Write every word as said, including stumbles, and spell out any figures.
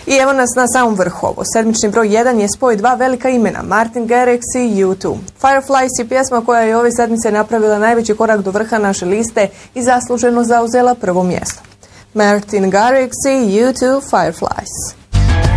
I evo nas na samom vrhu. Sedmični broj jedan je spoj dva velika imena, Martin Garrix i U dva. Fireflies je pjesma koja je ove sedmice napravila najveći korak do vrha naše liste i zasluženo zauzela prvo mjesto. Martin Garrix i U dva Fireflies.